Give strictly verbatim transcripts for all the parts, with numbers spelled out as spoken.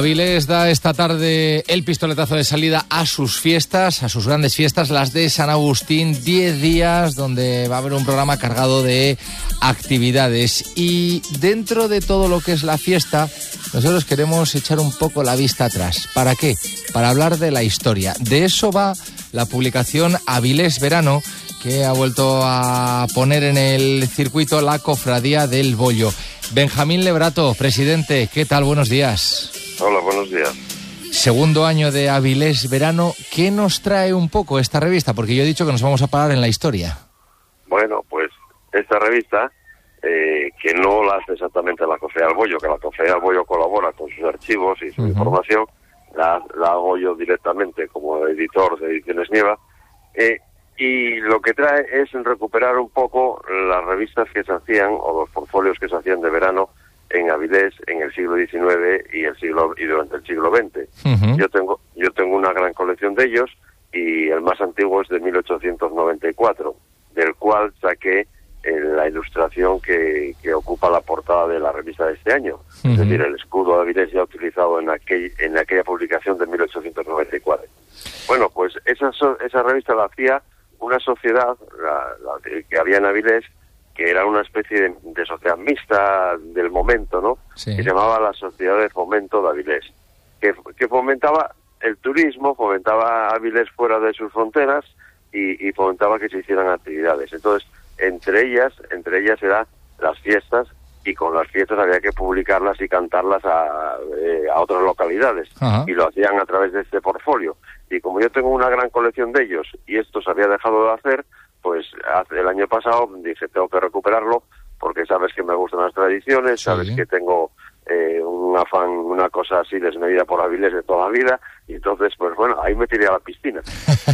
Avilés da esta tarde el pistoletazo de salida a sus fiestas, a sus grandes fiestas, las de San Agustín, diez días donde va a haber un programa cargado de actividades. Y dentro de todo lo que es la fiesta, nosotros queremos echar un poco la vista atrás. ¿Para qué? Para hablar de la historia. De eso va la publicación Avilés Verano, que ha vuelto a poner en el circuito la Cofradía del Bollo. Benjamín Lebrato, presidente, ¿qué tal? Buenos días. Hola, buenos días. Segundo año de Avilés Verano. ¿Qué nos trae un poco esta revista? Porque yo he dicho que nos vamos a parar en la historia. Bueno, pues esta revista, eh, que no la hace exactamente la Cofradía del Bollo, que la Cofradía del Bollo colabora con sus archivos y su uh-huh. información, la, la hago yo directamente como editor de Ediciones Nieva, eh, y lo que trae es recuperar un poco las revistas que se hacían, o los portfolios que se hacían de verano, en Avilés en el siglo diecinueve y el siglo y durante el siglo veinte. Uh-huh. Yo tengo yo tengo una gran colección de ellos y el más antiguo es de mil ochocientos noventa y cuatro, del cual saqué eh, la ilustración que, que ocupa la portada de la revista de este año. Uh-huh. Es decir, el escudo de Avilés ya utilizado en aquel en aquella publicación de mil ochocientos noventa y cuatro. Bueno, pues esa esa revista la hacía una sociedad la, la que había en Avilés, que era una especie de, de sociedad mixta del momento, ¿no? Sí. Que se llamaba la Sociedad de Fomento de Avilés, que, que fomentaba el turismo, fomentaba Avilés fuera de sus fronteras y, y fomentaba que se hicieran actividades. Entonces, entre ellas, entre ellas eran las fiestas, y con las fiestas había que publicarlas y cantarlas a, eh, a otras localidades. Ajá. Y lo hacían a través de este portfolio. Y como yo tengo una gran colección de ellos y esto se había dejado de hacer, pues el año pasado dije, tengo que recuperarlo, porque sabes que me gustan las tradiciones, sí. Sabes que tengo eh, un afán, una cosa así desmedida por Avilés de toda la vida, y entonces, pues bueno, ahí me tiré a la piscina.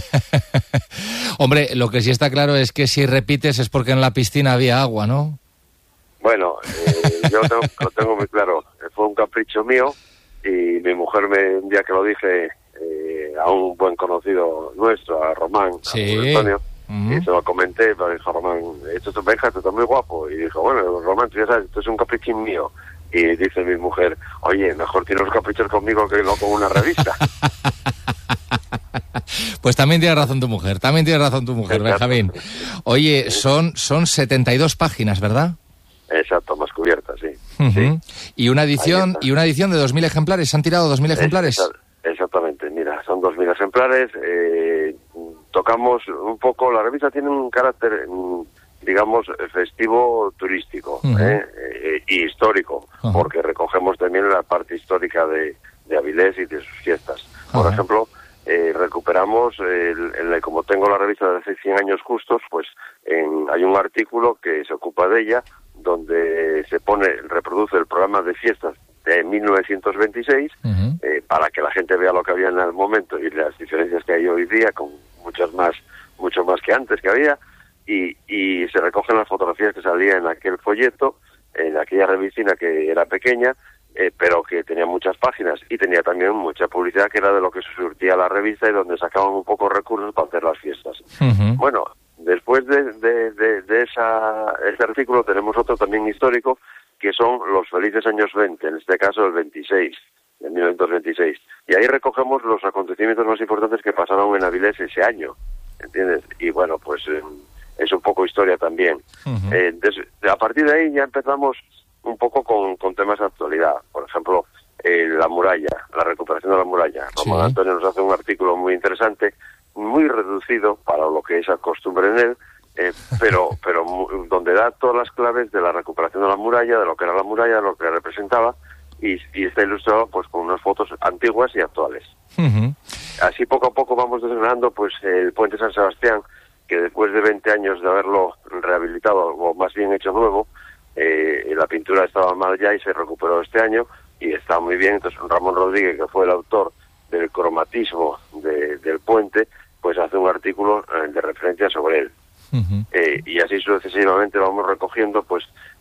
Hombre, lo que sí está claro es que si repites es porque en la piscina había agua, ¿no? Bueno, eh, yo tengo, lo tengo muy claro, fue un capricho mío, y mi mujer, me, un día que lo dije eh, a un buen conocido nuestro, a Román, sí. a Antonio, Uh-huh. y se lo comenté, pero dijo Román, esto es Benja, esto está muy guapo. Y dijo, bueno, Román, tú ya sabes, esto es un caprichín mío. Y dice mi mujer, oye, mejor tienes los caprichos conmigo que no con una revista. Pues también tiene razón tu mujer, también tiene razón tu mujer, exacto. Benjamín. Oye, son, son setenta y dos páginas, ¿verdad? Exacto, más cubiertas, sí. Uh-huh. sí. Y una edición y una edición de dos mil ejemplares, ¿se han tirado dos mil ejemplares? Exactamente, mira, son dos mil ejemplares, eh... tocamos un poco, la revista tiene un carácter, digamos, festivo turístico uh-huh. ¿eh? Eh, y histórico, uh-huh. porque recogemos también la parte histórica de, de Avilés y de sus fiestas. Por uh-huh. ejemplo, eh, recuperamos, el, el, como tengo la revista de hace cien años justos, pues en, hay un artículo que se ocupa de ella, donde se pone, reproduce el programa de fiestas de mil novecientos veintiséis, uh-huh. eh, para que la gente vea lo que había en el momento y las diferencias que hay hoy día, con muchas más, mucho más que antes que había, y, y se recogen las fotografías que salían en aquel folleto, en aquella revistina que era pequeña, eh, pero que tenía muchas páginas, y tenía también mucha publicidad, que era de lo que se surtía la revista y donde sacaban un poco recursos para hacer las fiestas. Uh-huh. Bueno, después de, de, de, de esa, ese artículo tenemos otro también histórico, que son los felices años veinte, en este caso el veintiséis, de mil novecientos veintiséis. Y ahí recogemos los acontecimientos más importantes que pasaron en Avilés ese año, ¿entiendes? Y bueno, pues eh, es un poco historia también. Uh-huh. Eh, des, a partir de ahí ya empezamos un poco con, con temas de actualidad. Por ejemplo, eh, la muralla, la recuperación de la muralla. Sí. Román Antonio nos hace un artículo muy interesante, muy reducido para lo que es la costumbre en él, Eh, pero pero donde da todas las claves de la recuperación de la muralla, de lo que era la muralla, de lo que representaba, y, y está ilustrado pues con unas fotos antiguas y actuales. Uh-huh. Así poco a poco vamos desgranando pues el puente San Sebastián, que después de veinte años de haberlo rehabilitado, o más bien hecho nuevo, eh, la pintura estaba mal ya y se recuperó este año y está muy bien. Entonces Ramón Rodríguez, que fue el autor del cromatismo de, del puente, pues hace un artículo eh, de referencia sobre él. Uh-huh. Eh, y así sucesivamente vamos recogiendo pues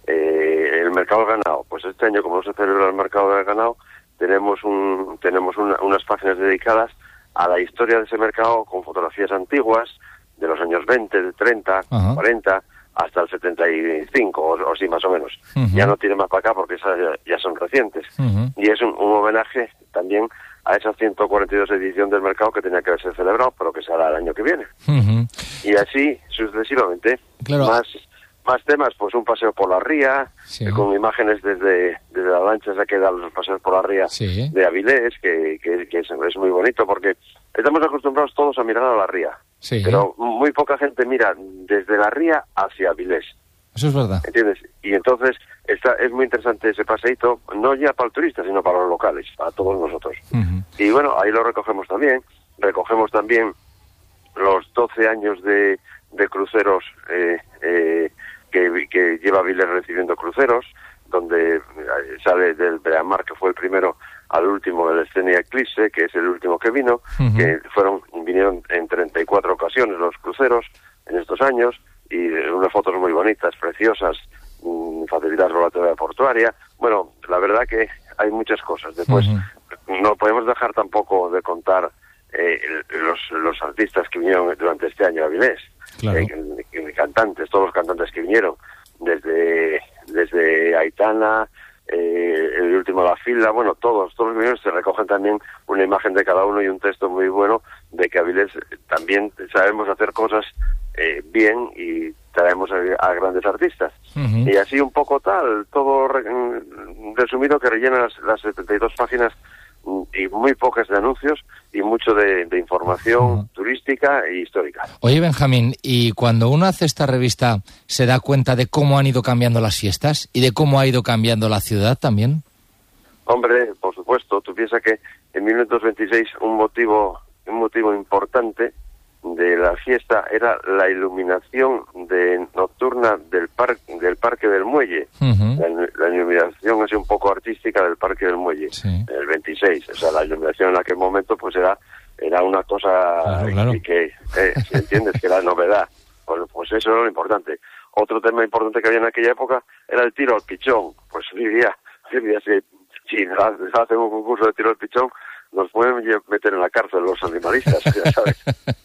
eh, el mercado del ganado. Pues este año, como no se celebra el mercado del ganado, tenemos un tenemos una, unas páginas dedicadas a la historia de ese mercado, con fotografías antiguas de los años veinte, de treinta, uh-huh. cuarenta, hasta el setenta y cinco, o, o sí, más o menos. Uh-huh. Ya no tiene más para acá porque esas ya, ya son recientes. Uh-huh. Y es un, un homenaje también a esa ciento cuarenta y dos edición del mercado que tenía que haberse celebrado, pero que será el año que viene. Uh-huh. Y así sucesivamente. Claro. Más más temas, pues un paseo por la ría, sí. eh, con imágenes desde, desde la lancha esa que da los paseos por la ría sí. de Avilés, que, que, que es, es muy bonito, porque estamos acostumbrados todos a mirar a la ría, sí. pero muy poca gente mira desde la ría hacia Avilés. Eso es verdad. ¿Entiendes? Y entonces está, es muy interesante ese paseíto, no ya para el turista, sino para los locales, para todos nosotros. Uh-huh. Y bueno, ahí lo recogemos también. Recogemos también los doce años de, de cruceros eh, eh, que, que lleva Avilés recibiendo cruceros, donde sale del Breamar, que fue el primero, al último del Escenia Eclipse, que es el último que vino, uh-huh. que fueron vinieron en treinta y cuatro ocasiones los cruceros en estos años, y unas fotos muy bonitas, preciosas, facilidad relativa portuaria. Bueno, la verdad que hay muchas cosas. Después, uh-huh. no podemos dejar tampoco de contar eh, los, los artistas que vinieron durante este año a Avilés. Claro. Eh, cantantes, todos los cantantes que vinieron, desde desde Aitana, eh, el último de la fila, bueno, todos, todos los vinieron. Se recogen también una imagen de cada uno y un texto muy bueno de que Avilés también sabemos hacer cosas eh, bien y traemos a, a grandes artistas. Uh-huh. Y así un poco tal, todo re, resumido, que rellena las, las setenta y dos páginas y muy pocas de anuncios y mucho de, de información uh-huh. turística e histórica. Oye, Benjamín, y cuando uno hace esta revista, ¿se da cuenta de cómo han ido cambiando las fiestas y de cómo ha ido cambiando la ciudad también? Hombre, por supuesto. Tú piensas que en mil novecientos veintiséis un motivo, un motivo importante de la fiesta era la iluminación de nocturna del parque del parque del Muelle. Uh-huh. la, la iluminación así un poco artística del parque del Muelle, sí. el veintiséis. O sea, la iluminación en aquel momento pues era era una cosa claro, claro. Y que, eh, si entiendes, que era novedad. Pues, pues eso era lo importante. Otro tema importante que había en aquella época era el tiro al pichón. Pues hoy día, hoy día si, si hacen un concurso de tiro al pichón, nos pueden meter en la cárcel los animalistas, ya sabes.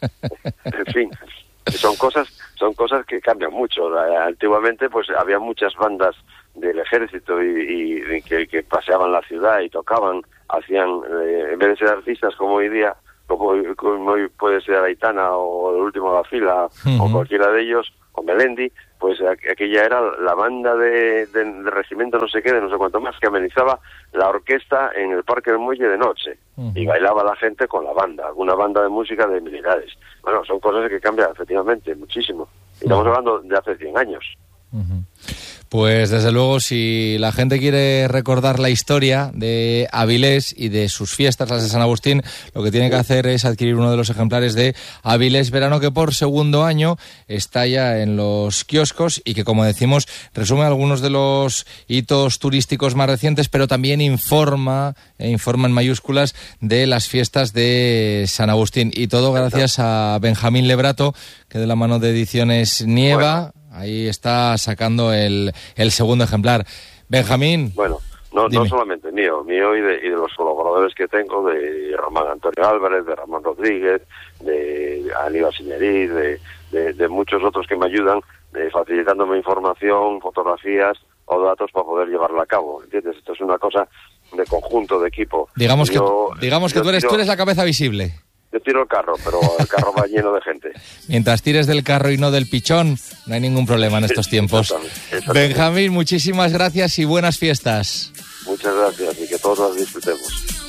En fin, son cosas son cosas que cambian mucho. Antiguamente pues había muchas bandas del ejército y, y, y que, que paseaban la ciudad y tocaban, hacían, eh, en vez de ser artistas como hoy día, como, como hoy puede ser Aitana o el último de la fila, uh-huh. o cualquiera de ellos, o Melendi, pues aquella era la banda de, de, de regimiento no sé qué, de no sé cuánto más, que amenizaba la orquesta en el Parque del Muelle de noche. Uh-huh. Y bailaba la gente con la banda, alguna banda de música de militares. Bueno, son cosas que cambian efectivamente muchísimo. Y estamos uh-huh. hablando de hace cien años. Uh-huh. Pues desde luego, si la gente quiere recordar la historia de Avilés y de sus fiestas, las de San Agustín, lo que tiene que hacer es adquirir uno de los ejemplares de Avilés Verano, que por segundo año está ya en los kioscos y que, como decimos, resume algunos de los hitos turísticos más recientes, pero también informa, e informa en mayúsculas, de las fiestas de San Agustín. Y todo gracias a Benjamín Lebrato, que de la mano de Ediciones Nieva... Bueno. Ahí está sacando el, el segundo ejemplar. Benjamín. Bueno, no, no solamente mío, mío y de, y de los colaboradores que tengo, de Román Antonio Álvarez, de Ramón Rodríguez, de Aníbal Siñerí, de, de, de muchos otros que me ayudan, de, facilitándome información, fotografías o datos para poder llevarla a cabo. ¿Entiendes? Esto es una cosa de conjunto, de equipo. Digamos yo, que, digamos que tú, eres, tiro, tú eres la cabeza visible. Yo tiro el carro, pero el carro va lleno de gente. Mientras tires del carro y no del pichón, no hay ningún problema en estos tiempos. Exactamente, exactamente. Benjamín, muchísimas gracias y buenas fiestas. Muchas gracias y que todos las disfrutemos.